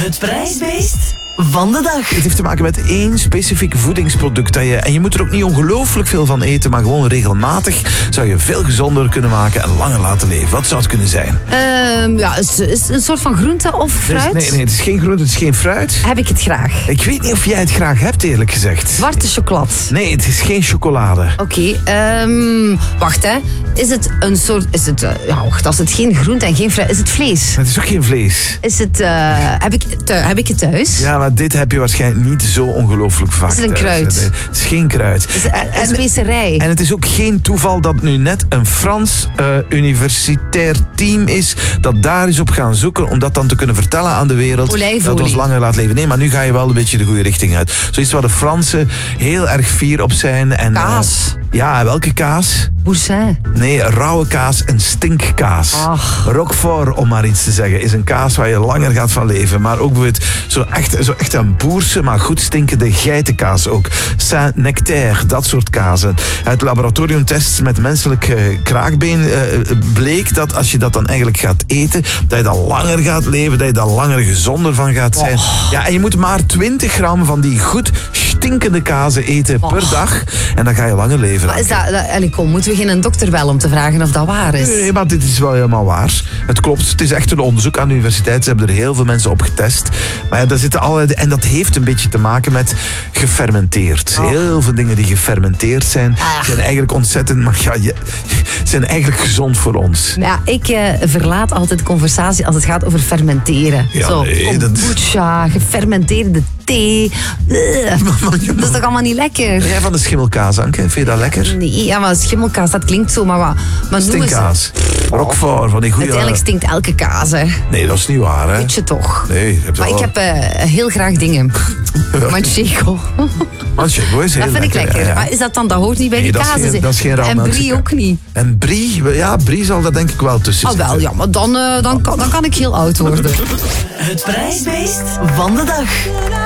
Het prijsbeest van de dag. Het heeft te maken met één specifiek voedingsproduct. En je moet er ook niet ongelooflijk veel van eten, maar gewoon regelmatig zou je veel gezonder kunnen maken en langer laten leven. Wat zou het kunnen zijn? Is het een soort van groente of fruit? Nee, het is geen groente, het is geen fruit. Heb ik het graag? Ik weet niet of jij het graag hebt, eerlijk gezegd. Zwarte chocolade. Nee, het is geen chocolade. Oké, wacht hè. Is het een soort... als het geen groente en geen fruit... Is het vlees? Het is ook geen vlees. Is het... heb ik het thuis? Ja, maar dit heb je waarschijnlijk niet zo ongelooflijk vaak. Is het een thuis. kruid? Het is geen kruid. Is het een specerij? En het is ook geen toeval dat nu net een Frans universitair team is dat daar is op gaan zoeken om dat dan te kunnen vertellen aan de wereld. Olijfolie. Dat ons langer laat leven. Nee, maar nu ga je wel een beetje de goede richting uit. Zoiets waar de Fransen heel erg fier op zijn. En, Kaas. Ja, welke kaas? Boursin. Nee, rauwe kaas en stinkkaas. Ach. Roquefort, om maar iets te zeggen, is een kaas waar je langer gaat van leven. Maar ook bijvoorbeeld zo echt een boerse, maar goed stinkende geitenkaas ook. Saint-Nectaire, dat soort kazen. Uit laboratoriumtests met menselijk kraakbeen bleek dat als je dat dan eigenlijk gaat eten, dat je dan langer gaat leven, dat je dan langer gezonder van gaat zijn. Ja, en je moet maar 20 gram van die goed stinkende kazen eten per dag. En dan ga je langer leven. Maar is dat... moeten we geen dokter wel om te vragen of dat waar is? Nee, maar dit is wel helemaal waar. Het klopt, het is echt een onderzoek aan de universiteit. Ze hebben er heel veel mensen op getest. Maar ja, daar zitten allerlei... En dat heeft een beetje te maken met gefermenteerd. Heel veel dingen die gefermenteerd zijn eigenlijk ontzettend... Maar ja, zijn eigenlijk gezond voor ons. Ja, ik verlaat altijd de conversatie als het gaat over fermenteren. Ja, Zo, nee, kombucha, gefermenteerde thee. Dat is toch allemaal niet lekker? Ben jij van de schimmelkaas, Anke? Vind je dat lekker? Nee, ja, maar schimmelkaas, dat klinkt zo, maar Stinkkaas. Roquefort, van die goede... Uiteindelijk stinkt elke kaas, hè. Nee, dat is niet waar, hè? Weet je toch? Nee, je hebt Maar wel... ik heb heel graag dingen. Manchego. Manchego is heel Dat vind ik lekker. ja. Maar is dat dan, dat hoort niet bij Nee, die dat is kazen? geen- dat is geen En Romantische brie ook niet. En brie? Ja, brie zal daar denk ik wel tussen Ah, wel, zitten. ja, maar dan kan ik heel oud worden. Het prijsbeest van de dag.